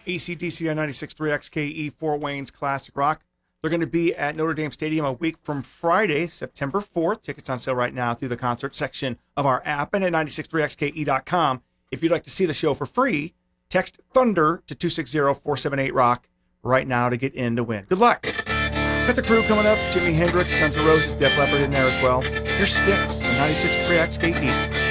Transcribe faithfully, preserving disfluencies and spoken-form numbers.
A C D C on ninety-six point three X K E, Fort Wayne's Classic Rock. They're going to be at Notre Dame Stadium a week from Friday, September fourth. Tickets on sale right now through the concert section of our app and at nine six three X K E dot com. If you'd like to see the show for free, text THUNDER to two six zero, four seven eight, ROCK right now to get in to win. Good luck. Got the crew coming up. Jimi Hendrix, Guns N' Roses, Def Leppard in there as well. Here's Styx on ninety-six point three X K E.